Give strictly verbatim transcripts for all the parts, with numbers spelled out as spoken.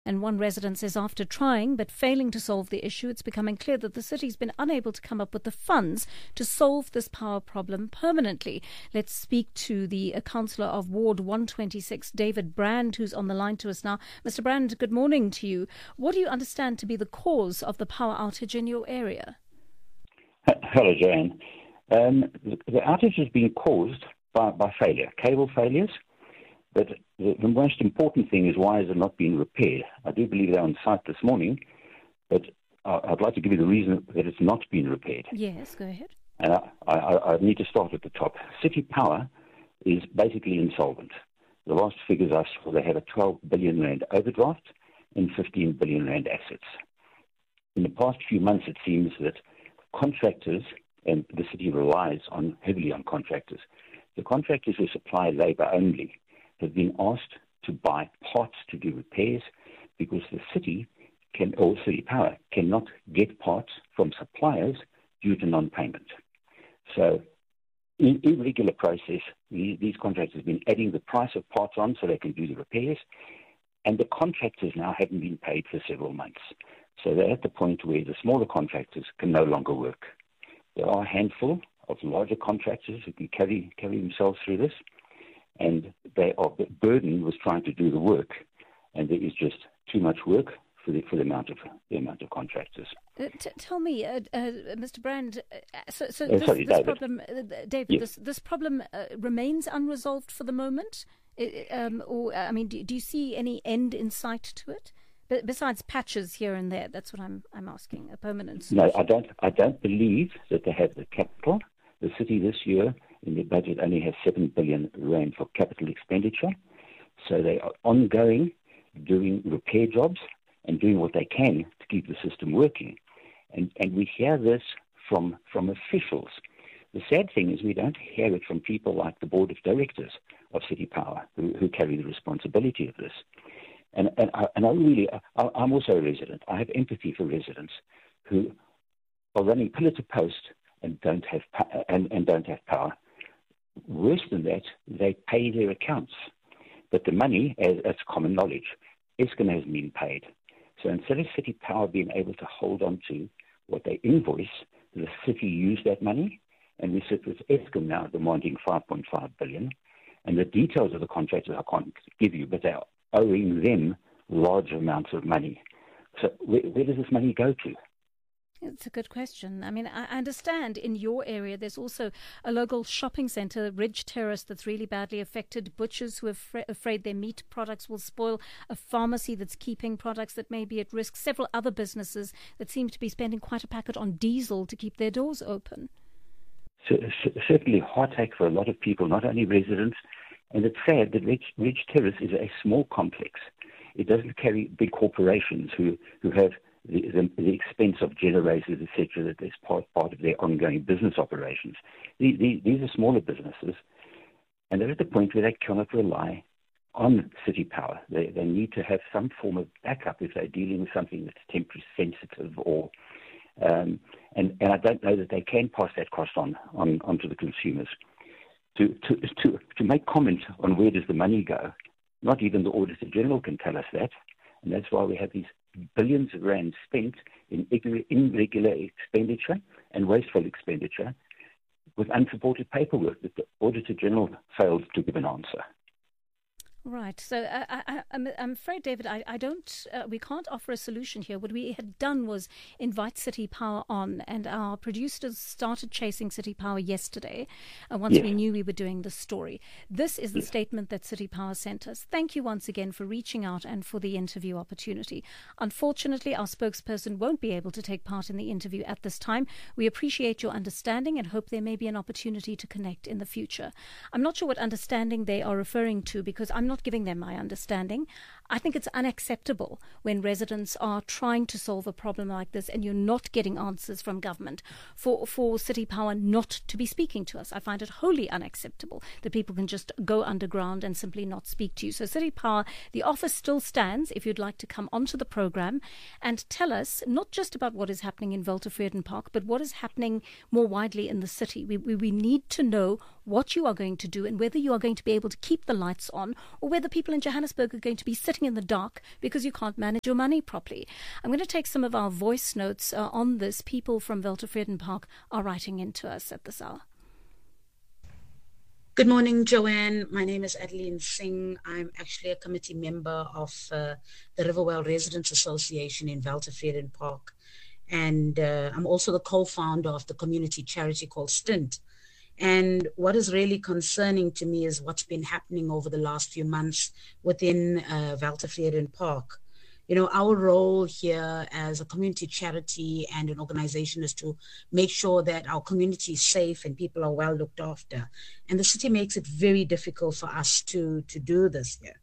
And one resident says after trying but failing to solve the issue, it's becoming clear that the city's been unable to come up with the funds to solve this power problem permanently. Let's speak to the uh, councillor of Ward one twenty-six, David Brand, who's on the line to us now. Mister Brand, good morning to you. What do you understand to be the cause of the power outage in your area? Hello, Joanne. Um, the, the outage has been caused by, by failure, cable failures. But the, the most important thing is, why has it not been repaired? I do believe they're on site this morning, but uh, I'd like to give you the reason that it's not been repaired. Yes, go ahead. And I, I, I need to start at the top. City Power is basically insolvent. The last figures I saw, they had a twelve billion rand overdraft and fifteen billion rand assets. In the past few months, it seems that contractors, and the city relies on heavily on contractors, the contractors who supply labour only have been asked to buy parts to do repairs, because the city can, or City Power cannot get parts from suppliers due to non-payment. So, in irregular process, these, these contractors have been adding the price of parts on so they can do the repairs, and the contractors now haven't been paid for several months. So they're at the point where the smaller contractors can no longer work. There are a handful of larger contractors who can carry carry themselves through this, and they are burdened with trying to do the work, and there is just too much work for the for the amount of the amount of contractors. Uh, t- tell me, uh, uh, Mister Brand. Uh, so, so uh, this, sorry, this David. problem, uh, David, yes. this this problem uh, remains unresolved for the moment, it, um, or I mean, do, do you see any end in sight to it? B- besides patches here and there, that's what I'm I'm asking. A permanent solution. No, I don't. I don't believe that they have the capital. The city this year, in their budget, only has seven billion rand for capital expenditure. So they are ongoing, doing repair jobs and doing what they can to keep the system working. And and we hear this from from officials. The sad thing is we don't hear it from people like the board of directors of City Power, who, who carry the responsibility of this. And and I, and I really, I, I'm also a resident. I have empathy for residents who are running pillar to post and don't have and, and don't have power. Worse than that, they pay their accounts, but the money, as, as common knowledge, Eskom hasn't been paid. So instead of City Power being able to hold on to what they invoice, the city used that money, and we sit with Eskom now demanding five point five billion. And the details of the contractors I can't give you, but they're owing them large amounts of money. So where, where does this money go to? It's a good question. I mean, I understand in your area there's also a local shopping centre, Ridge Terrace, that's really badly affected, butchers who are fra- afraid their meat products will spoil, a pharmacy that's keeping products that may be at risk, several other businesses that seem to be spending quite a packet on diesel to keep their doors open. So, certainly heartache for a lot of people, not only residents. And it's sad that Ridge, Ridge Terrace is a small complex. It doesn't carry big corporations who, who have The, the, the expense of generators, et cetera, that is part, part of their ongoing business operations. These, these, these are smaller businesses, and they're at the point where they cannot rely on City Power. They, they need to have some form of backup if they're dealing with something that's temperature sensitive, or um, and, and I don't know that they can pass that cost on, on onto the consumers. To, to, to, to make comment on where does the money go, not even the Auditor General can tell us that, and that's why we have these billions of rand spent in irregular expenditure and wasteful expenditure with unsupported paperwork that the Auditor General failed to give an answer. Right. So uh, I, I'm, I'm afraid, David, I, I don't, uh, we can't offer a solution here. What we had done was invite City Power on, and our producers started chasing City Power yesterday uh, once yes. we knew we were doing the story. This is the yes. statement that City Power sent us. Thank you once again for reaching out and for the interview opportunity. Unfortunately, our spokesperson won't be able to take part in the interview at this time. We appreciate your understanding and hope there may be an opportunity to connect in the future. I'm not sure what understanding they are referring to, because I'm not giving them my understanding. I think it's unacceptable when residents are trying to solve a problem like this and you're not getting answers from government for, for City Power not to be speaking to us. I find it wholly unacceptable that people can just go underground and simply not speak to you. So City Power, the office still stands if you'd like to come onto the program and tell us not just about what is happening in Walter Vredenpark, but what is happening more widely in the city. We, we, we need to know what you are going to do and whether you are going to be able to keep the lights on, or whether people in Johannesburg are going to be sitting working in the dark because you can't manage your money properly. I'm going to take some of our voice notes uh, on this. People from Weltevreden Park are writing into us at this hour. Good morning, Joanne. My name is Adeline Singh. I'm actually a committee member of uh, the Riverwell Residents Association in Weltevreden Park. And uh, I'm also the co-founder of the community charity called Stint. And what is really concerning to me is what's been happening over the last few months within uh, Weltevreden Park. You know, our role here as a community charity and an organization is to make sure that our community is safe and people are well looked after. And the city makes it very difficult for us to, to do this here.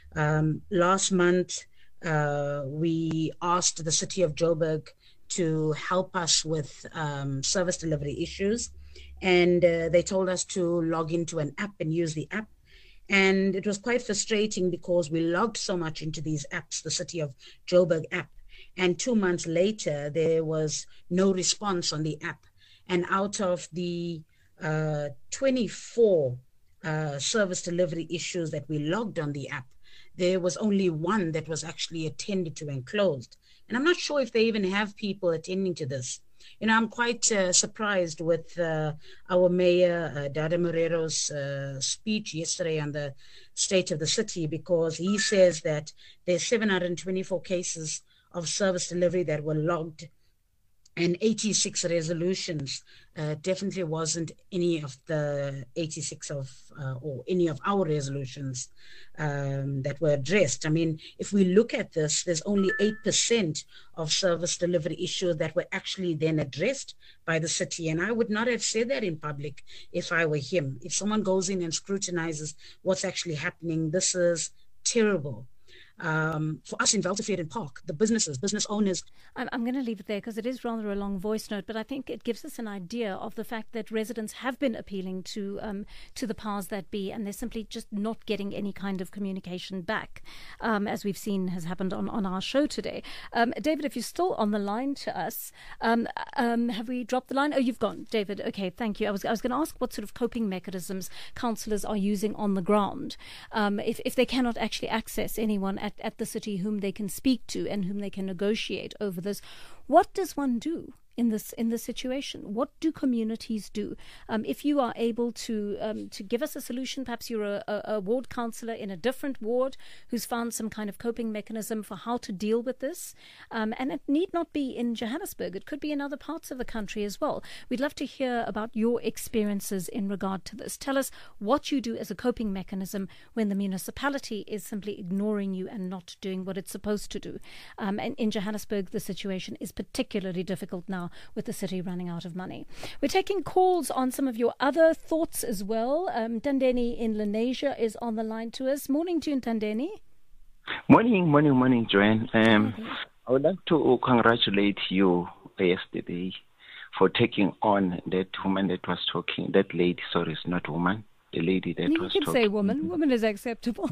Um, last month, uh, we asked the city of Joburg to help us with um, service delivery issues. And uh, they told us to log into an app and use the app. And it was quite frustrating because we logged so much into these apps, the City of Joburg app. And two months later, there was no response on the app. And out of the uh, twenty-four uh, service delivery issues that we logged on the app, there was only one that was actually attended to and closed. And I'm not sure if they even have people attending to this. You know, I'm quite uh, surprised with uh, our mayor, uh, Dada Morero's uh, speech yesterday on the state of the city, because he says that there's seven hundred twenty-four cases of service delivery that were logged and eighty-six resolutions. Uh, definitely wasn't any of the eighty-six of uh, or any of our resolutions um, that were addressed. I mean, if we look at this, there's only eight percent of service delivery issues that were actually then addressed by the city. And I would not have said that in public if I were him. If someone goes in and scrutinizes what's actually happening, this is terrible. Um, for us in Weltevreden Park, the businesses, business owners. I'm, I'm going to leave it there because it is rather a long voice note, but I think it gives us an idea of the fact that residents have been appealing to um, to the powers that be, and they're simply just not getting any kind of communication back, um, as we've seen has happened on, on our show today. Um, David, if you're still on the line to us, um, um, have we dropped the line? Oh, you've gone, David. Okay, thank you. I was I was going to ask what sort of coping mechanisms councillors are using on the ground, um, if, if they cannot actually access anyone at at the city whom they can speak to and whom they can negotiate over this. What does one do in this in this situation? What do communities do? Um, if you are able to um, to give us a solution, perhaps you're a, a, a ward councillor in a different ward who's found some kind of coping mechanism for how to deal with this. Um, and it need not be in Johannesburg. It could be in other parts of the country as well. We'd love to hear about your experiences in regard to this. Tell us what you do as a coping mechanism when the municipality is simply ignoring you and not doing what it's supposed to do. Um, and in Johannesburg, the situation is particularly difficult now, with the city running out of money. We're taking calls on some of your other thoughts as well. Um, Tandeni in Lenasia is on the line to us. Morning to you, Tandeni. Morning, morning, morning, Joanne. Um, I would like to congratulate you yesterday for taking on that woman that was talking, that lady, sorry, it's not woman, the lady that you was talking. You can say woman. Woman is acceptable.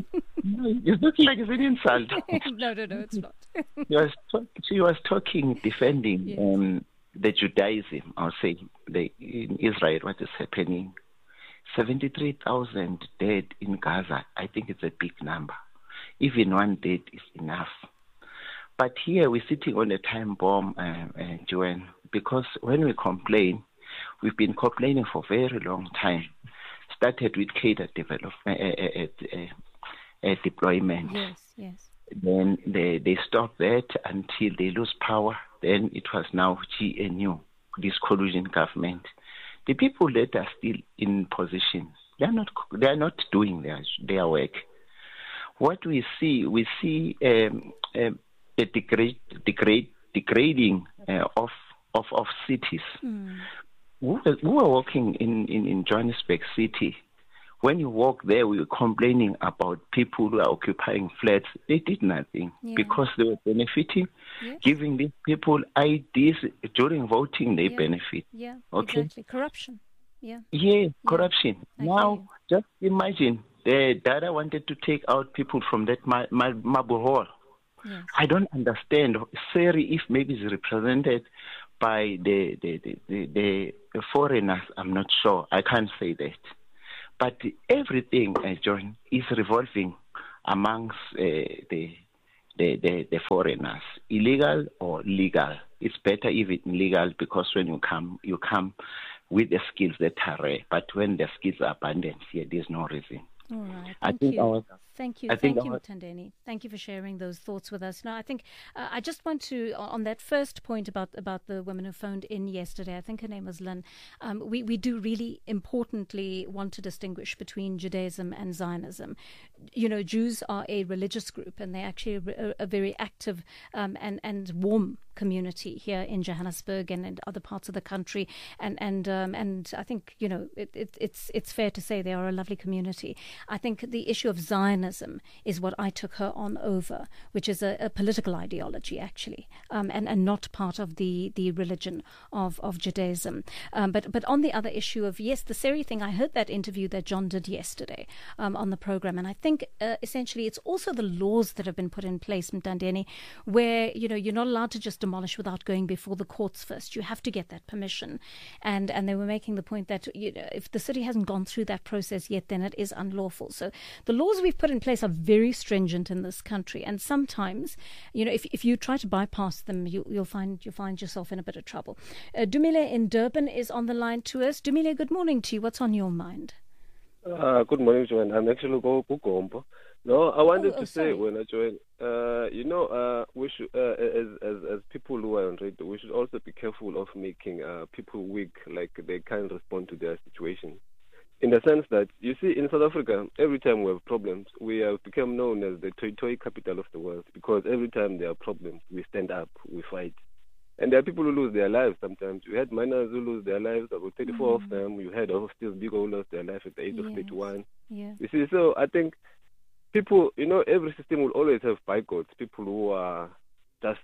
No, it's not like it's an insult. no, no, no, it's not. she, was talk- she was talking, defending yes. um, the Judaism, I'll say, the, in Israel, what is happening. seventy-three thousand dead in Gaza, I think it's a big number. Even one dead is enough. But here we're sitting on a time bomb, uh, uh, Joanne, because when we complain, we've been complaining for a very long time. Started with cadre development, uh, uh, uh, uh, uh, deployment. Yes, yes. Then they, they stopped that until they lose power. Then it was now G N U, this coalition government. The people that are still in position, they are not they are not doing their their work. What we see, we see um, um, a degrade, degrade, degrading uh, of, of of cities. Mm. We were walking in, in, in Johannesburg City. When you walk there, we were complaining about people who are occupying flats. They did nothing yeah. because they were benefiting, yes. giving these people I Ds during voting. They yeah. benefit. Yeah, okay. Exactly. Corruption. Yeah. Yeah, corruption. I now, just imagine the Dada wanted to take out people from that Mabu Hall. Yes. I don't understand. Sorry if maybe it's represented by the the, the, the the foreigners. I'm not sure. I can't say that. But everything, uh, John, is revolving amongst uh, the, the, the, the foreigners, illegal or legal. It's better if it's legal, because when you come, you come with the skills that are rare. But when the skills are abundant here, there's no reason. All right. I Thank think you. our, Thank you. I Thank think you, our, Mthandeni. Thank you for sharing those thoughts with us. Now, I think uh, I just want to, on that first point about, about the woman who phoned in yesterday, I think her name was Lynn, um, we, we do really importantly want to distinguish between Judaism and Zionism. You know, Jews are a religious group, and they're actually a, a very active um, and, and warm community here in Johannesburg and in other parts of the country, and and um, and I think, you know, it, it, it's it's fair to say they are a lovely community. I think the issue of Zionism is what I took her on over, which is a, a political ideology actually, um, and and not part of the, the religion of of Judaism. Um, but but on the other issue of, yes, the Seri thing, I heard that interview that John did yesterday um, on the program, and I think uh, essentially it's also the laws that have been put in place, Mthandeni, where, you know, you're not allowed to just demolish without going before the courts first. You have to get that permission. And and they were making the point that, you know, if the city hasn't gone through that process yet, then it is unlawful. So the laws we've put in place are very stringent in this country. And sometimes, you know, if if you try to bypass them, you, you'll find you'll find yourself in a bit of trouble. Uh, Dumile in Durban is on the line to us. Dumile, good morning to you. What's on your mind? Uh, good morning, Joanne. I'm actually going to Gombo. No, I wanted oh, oh, to sorry. say when I joined, uh, you know, uh, we should, uh, as, as as people who are on radio, we should also be careful of making uh, people weak, like they can't respond to their situation. In the sense that, you see, in South Africa, every time we have problems, we have become known as the toy toy capital of the world, because every time there are problems, we stand up, we fight. And there are people who lose their lives sometimes. We had miners who lose their lives, about thirty-four mm. of them. You had still big who lost their life at the age yes. of thirty-one. Yeah. You see, so I think people, you know, every system will always have bygones, people who are just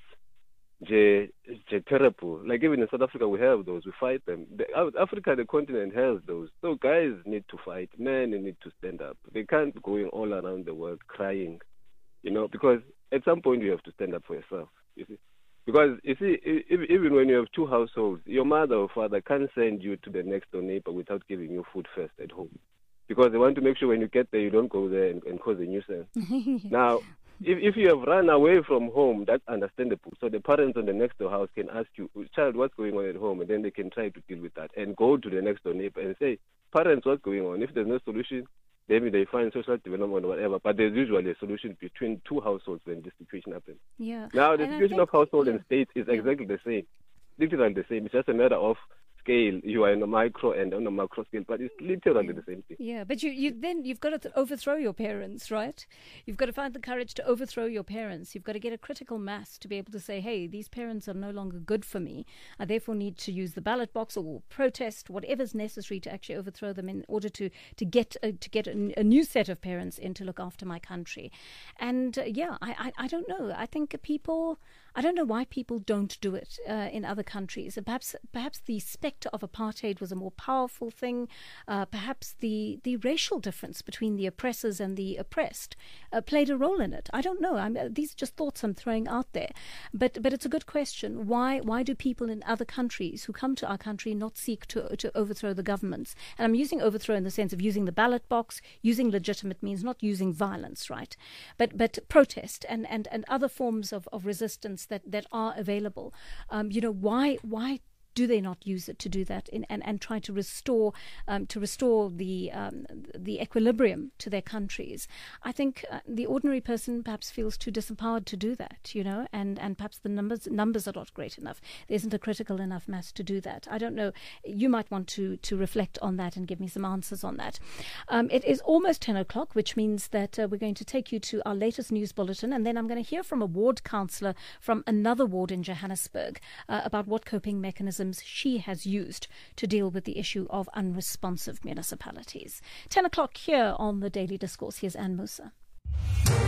j- j- terrible. Like even in South Africa, we have those, we fight them. The, Africa, the continent, has those. So guys need to fight, men need to stand up. They can't go all around the world crying, you know, because at some point you have to stand up for yourself, you see. Because, you see, even when you have two households, your mother or father can't send you to the next door neighbor without giving you food first at home. Because they want to make sure when you get there, you don't go there and, and cause a nuisance. Now, if, if you have run away from home, that's understandable. So the parents on the next door house can ask you, child, what's going on at home? And then they can try to deal with that and go to the next door neighbor and say, parents, what's going on? If there's no solution, maybe they find social development or whatever, but there's usually a solution between two households when this situation happens. Yeah. Now, the and situation think, of household yeah. and state is yeah. exactly the same, literally the same. It's just a matter of scale. You are in a micro and on a macro scale, but it's literally yeah. the same thing. Yeah, but you, you then you've got to th- overthrow your parents, right? You've got to find the courage to overthrow your parents. You've got to get a critical mass to be able to say, hey, these parents are no longer good for me. I therefore need to use the ballot box or protest, whatever's necessary to actually overthrow them in order to, to get a, to get a, a new set of parents in to look after my country. And uh, yeah, I, I, I don't know. I think people, I don't know why people don't do it uh, in other countries. Perhaps perhaps the spectre of apartheid was a more powerful thing. Uh, perhaps the, the racial difference between the oppressors and the oppressed uh, played a role in it. I don't know. I'm, uh, these are just thoughts I'm throwing out there. But but it's a good question. Why why do people in other countries who come to our country not seek to to overthrow the governments? And I'm using overthrow in the sense of using the ballot box, using legitimate means, not using violence, right? But but protest and, and, and other forms of, of resistance that, that are available. Um, you know, why why do they not use it to do that in, and, and try to restore um, to restore the um, the equilibrium to their countries? I think uh, the ordinary person perhaps feels too disempowered to do that, you know, and, and perhaps the numbers numbers are not great enough. There isn't a critical enough mass to do that. I don't know. You might want to to reflect on that and give me some answers on that. Um, it is almost ten o'clock, which means that uh, we're going to take you to our latest news bulletin, and then I'm going to hear from a ward councillor from another ward in Johannesburg uh, about what coping mechanisms she has used to deal with the issue of unresponsive municipalities. ten o'clock here on the Daily Discourse. Here's Anne Musa.